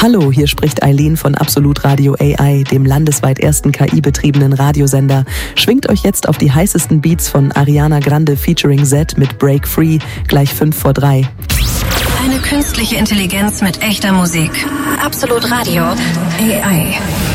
Hallo, hier spricht Eileen von Absolut Radio AI, dem landesweit ersten KI-betriebenen Radiosender. Schwingt euch jetzt auf die heißesten Beats von Ariana Grande featuring Z mit Break Free, gleich 3:05. Eine künstliche Intelligenz mit echter Musik. Absolut Radio AI.